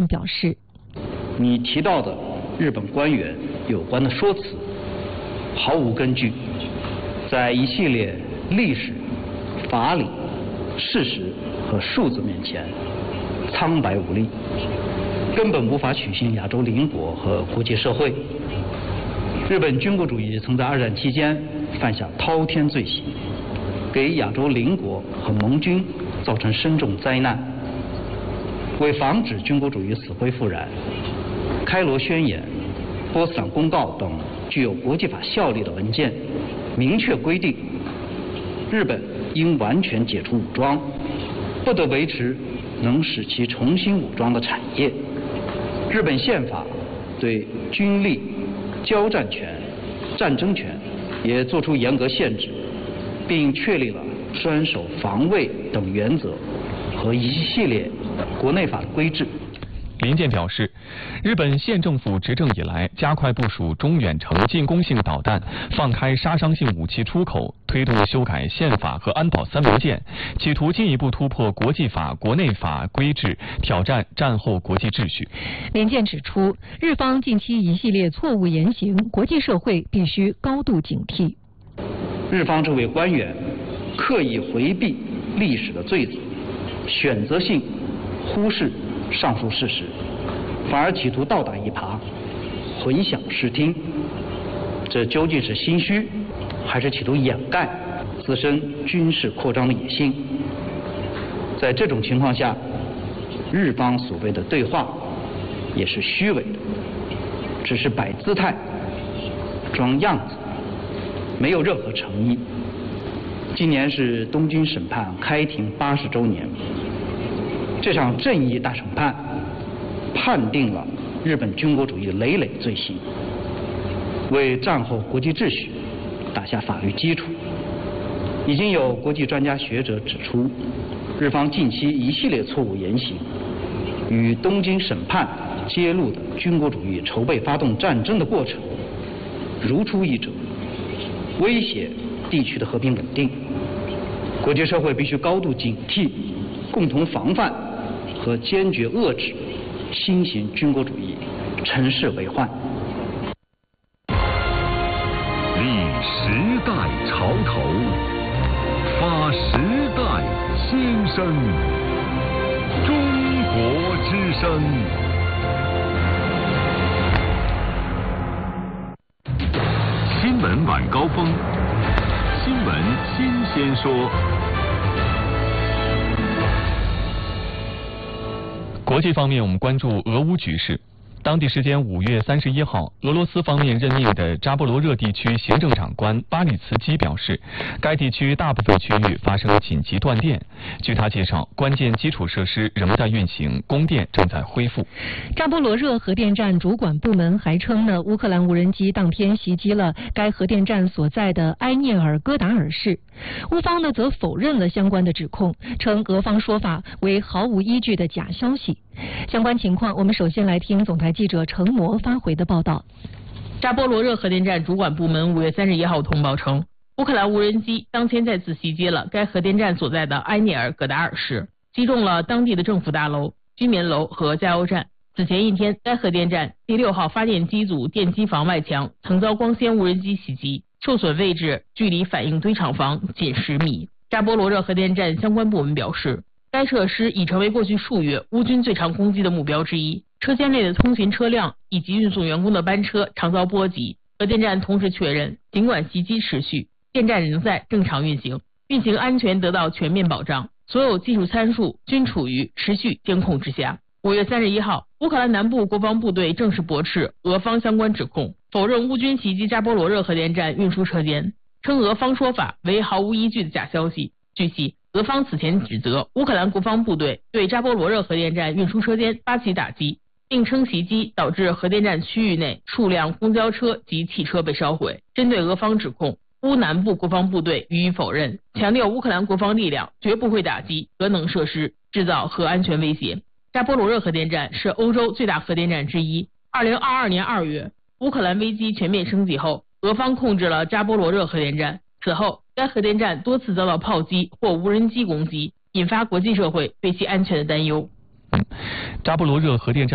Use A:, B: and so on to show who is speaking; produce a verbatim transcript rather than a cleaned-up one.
A: 健表示，
B: 你提到的日本官员有关的说辞毫无根据，在一系列历史、法理、事实和数字面前苍白无力，根本无法取信亚洲邻国和国际社会。日本军国主义曾在二战期间犯下滔天罪行，给亚洲邻国和盟军造成深重灾难。为防止军国主义死灰复燃，开罗宣言、波茨坦公告等具有国际法效力的文件明确规定，日本应完全解除武装，不得维持能使其重新武装的产业。日本宪法对军力、交战权、战争权也作出严格限制，并确立了专守防卫等原则和一系列国内法的规制。
C: 林健表示，日本现政府执政以来，加快部署中远程进攻性导弹，放开杀伤性武器出口，推动修改宪法和安保三文件，企图进一步突破国际法、国内法规制，挑战战后国际秩序。
A: 林健指出，日方近期一系列错误言行，国际社会必须高度警惕。
B: 日方这位官员刻意回避历史的罪责，选择性忽视上述事实，反而企图倒打一耙，混淆视听，这究竟是心虚，还是企图掩盖自身军事扩张的野心？在这种情况下，日方所谓的对话也是虚伪的，只是摆姿态、装样子，没有任何诚意。今年是东京审判开庭八十周年，这场正义大审判判定了日本军国主义累累罪行，为战后国际秩序打下法律基础。已经有国际专家学者指出，日方近期一系列错误言行与东京审判揭露的军国主义筹备发动战争的过程如出一辙，威胁地区的和平稳定。国际社会必须高度警惕，共同防范和坚决遏制新型军国主义趁势为患。
D: 立时代潮头，发时代先声，中国之声。新闻晚高峰，新闻新鲜说。
C: 国际方面，我们关注俄乌局势。当地时间五月三十一号，俄罗斯方面任命的扎波罗热地区行政长官巴里茨基表示，该地区大部分区域发生紧急断电。据他介绍，关键基础设施仍在运行，供电正在恢复。
A: 扎波罗热核电站主管部门还称呢，乌克兰无人机当天袭击了该核电站所在的埃涅尔戈达尔市。乌方呢则否认了相关的指控，称俄方说法为毫无依据的假消息。相关情况，我们首先来听总台记者程模发回的报道。
E: 扎波罗热核电站主管部门五月三十一号通报称，乌克兰无人机当天再次袭击了该核电站所在的埃涅尔戈达尔市，击中了当地的政府大楼、居民楼和加油站。此前一天，该核电站第六号发电机组电机房外墙曾遭光纤无人机袭击，受损位置距离反应堆厂房仅十米。扎波罗热核电站相关部门表示，该设施已成为过去数月乌军最常攻击的目标之一，车间内的通勤车辆以及运送员工的班车常遭波及。核电站同时确认，尽管袭击持续，电站仍在正常运行，运行安全得到全面保障，所有技术参数均处于持续监控之下。五月三十一号，乌克兰南部国防部队正式驳斥俄方相关指控，否认乌军袭击扎波罗热核电站运输车间，称俄方说法为毫无依据的假消息。据悉，俄方此前指责乌克兰国防部队对扎波罗热核电站运输车间发起打击，并称袭击导致核电站区域内数辆公交车及汽车被烧毁。针对俄方指控，乌南部国防部队予以否认，强调乌克兰国防力量绝不会打击核能设施，制造核安全威胁。扎波罗热核电站是欧洲最大核电站之一。二零二二年二月，乌克兰危机全面升级后，俄方控制了扎波罗热核电站。此后，该核电站多次遭到炮击或无人机攻击，引发国际社会对其安全的担忧。
C: 扎波罗热核电站